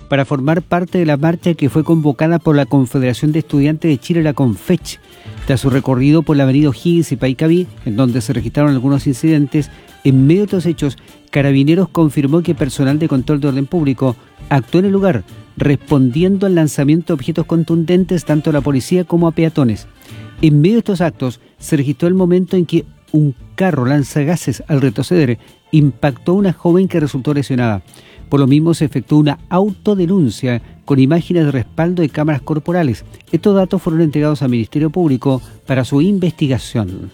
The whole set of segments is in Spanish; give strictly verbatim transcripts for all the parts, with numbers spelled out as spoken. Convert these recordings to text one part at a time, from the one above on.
para formar parte de la marcha que fue convocada por la Confederación de Estudiantes de Chile, la CONFECH. Tras su recorrido por la avenida O'Higgins y Paicaví, en donde se registraron algunos incidentes, en medio de estos hechos, Carabineros confirmó que personal de control de orden público actuó en el lugar, respondiendo al lanzamiento de objetos contundentes tanto a la policía como a peatones. En medio de estos actos, se registró el momento en que un carro lanzagases, al retroceder, impactó a una joven que resultó lesionada. Por lo mismo, se efectuó una autodenuncia con imágenes de respaldo de cámaras corporales. Estos datos fueron entregados al Ministerio Público para su investigación.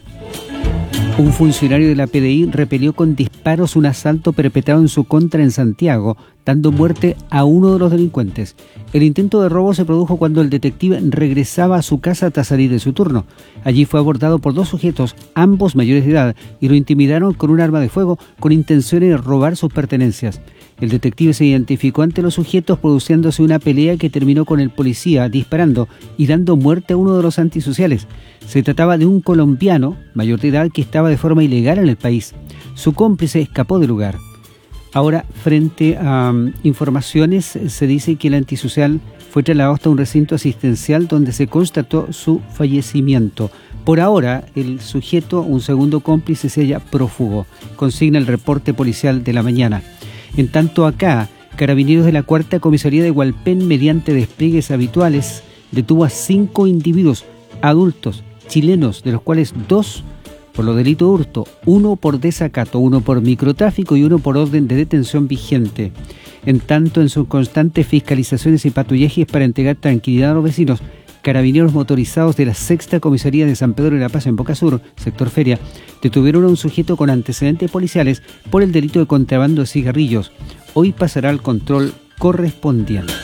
Un funcionario de la P D I repelió con disparos un asalto perpetrado en su contra en Santiago, dando muerte a uno de los delincuentes. El intento de robo se produjo cuando el detective regresaba a su casa tras salir de su turno. Allí fue abordado por dos sujetos, ambos mayores de edad, y lo intimidaron con un arma de fuego con intenciones de robar sus pertenencias. El detective se identificó ante los sujetos, produciéndose una pelea que terminó con el policía disparando y dando muerte a uno de los antisociales. Se trataba de un colombiano mayor de edad que estaba de forma ilegal en el país. Su cómplice escapó del lugar. Ahora, frente a um, informaciones, se dice que el antisocial fue trasladado hasta un recinto asistencial donde se constató su fallecimiento. Por ahora, el sujeto, un segundo cómplice, se halla prófugo. Consigna el reporte policial de la mañana. En tanto acá, Carabineros de la Cuarta Comisaría de Hualpén, mediante despliegues habituales, detuvo a cinco individuos adultos chilenos, de los cuales dos por los delitos de hurto, uno por desacato, uno por microtráfico y uno por orden de detención vigente. En tanto, en sus constantes fiscalizaciones y patrullajes para entregar tranquilidad a los vecinos, Carabineros motorizados de la Sexta Comisaría de San Pedro de la Paz en Boca Sur, sector Feria, detuvieron a un sujeto con antecedentes policiales por el delito de contrabando de cigarrillos. Hoy pasará al control correspondiente.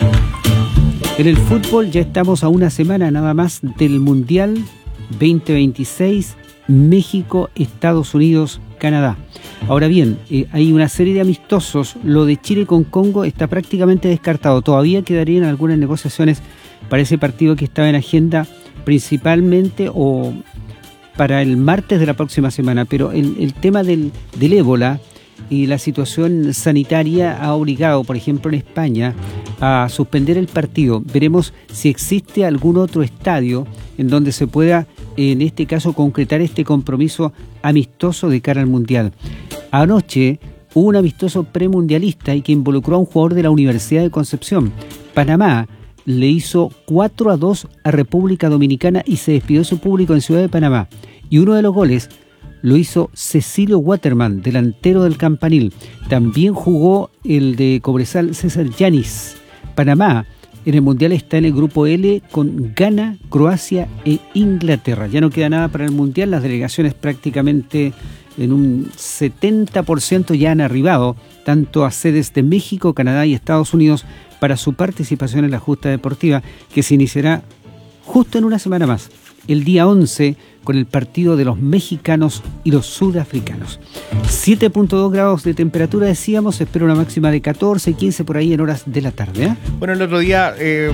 En el fútbol ya estamos a una semana nada más del Mundial veinte veintiséis, México, Estados Unidos, Canadá. Ahora bien, eh, hay una serie de amistosos. Lo de Chile con Congo está prácticamente descartado. Todavía quedarían algunas negociaciones para ese partido que estaba en agenda principalmente o para el martes de la próxima semana. Pero el, el tema del, del ébola y la situación sanitaria ha obligado, por ejemplo, en España, a suspender el partido. Veremos si existe algún otro estadio en donde se pueda, en este caso, concretar este compromiso amistoso de cara al Mundial. Anoche hubo un amistoso premundialista y que involucró a un jugador de la Universidad de Concepción. Panamá le hizo cuatro a dos a República Dominicana y se despidió de su público en Ciudad de Panamá. Y uno de los goles lo hizo Cecilio Waterman, delantero del Campanil. También jugó el de Cobresal, César Yanis. Panamá en el Mundial está en el grupo L con Ghana, Croacia e Inglaterra. Ya no queda nada para el Mundial. Las delegaciones prácticamente en un setenta por ciento ya han arribado, tanto a sedes de México, Canadá y Estados Unidos, para su participación en la justa deportiva, que se iniciará justo en una semana más, el día once, con el partido de los mexicanos y los sudafricanos. siete punto dos grados de temperatura, decíamos, espero una máxima de catorce, quince por ahí en horas de la tarde. ¿eh? Bueno, el otro día, eh,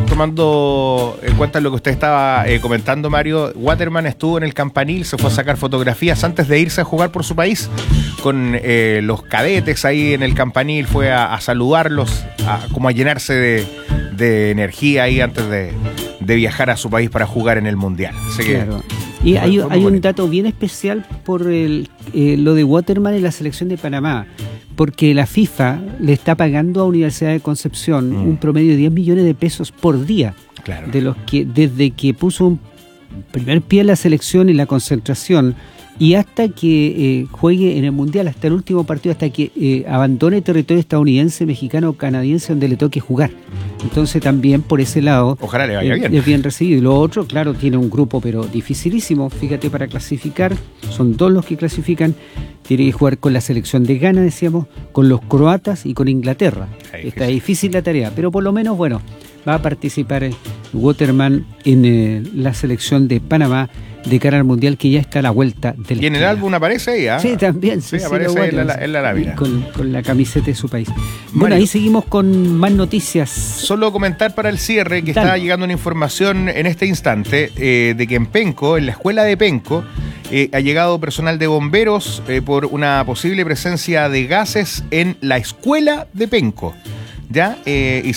tomando en cuenta lo que usted estaba eh, comentando, Mario, Waterman estuvo en el Campanil, se fue a sacar fotografías antes de irse a jugar por su país con eh, los cadetes ahí en el Campanil, fue a, a saludarlos, a, como a llenarse de, de energía ahí antes de, de viajar a su país para jugar en el Mundial. Así que, claro. Y hay, hay un dato bien especial por el, eh, lo de Waterman y la selección de Panamá, porque la FIFA le está pagando a Universidad de Concepción mm. un promedio de diez millones de pesos por día, claro. de los que desde que puso un primer pie en la selección y la concentración y hasta que eh, juegue en el Mundial, hasta el último partido, hasta que eh, abandone territorio estadounidense, mexicano o canadiense donde le toque jugar. Entonces también por ese lado ojalá le vaya eh, bien. Es bien recibido. Y lo otro, claro, tiene un grupo pero dificilísimo, fíjate, para clasificar, son dos los que clasifican, tiene que jugar con la selección de Ghana, decíamos, con los croatas y con Inglaterra. Es Está difícil la tarea, pero por lo menos, bueno, va a participar eh, Waterman en eh, la selección de Panamá de cara al Mundial, que ya está a la vuelta del. Y en el álbum aparece ahí, ¿ah? Sí, también. Sí, sí aparece ahí en la, en la lámina. Con, con la camiseta de su país. Mario, bueno, ahí seguimos con más noticias. Solo comentar para el cierre que Dale. Está llegando una información en este instante eh, de que en Penco, en la escuela de Penco, eh, ha llegado personal de bomberos eh, por una posible presencia de gases en la escuela de Penco. ¿Ya? Eh, y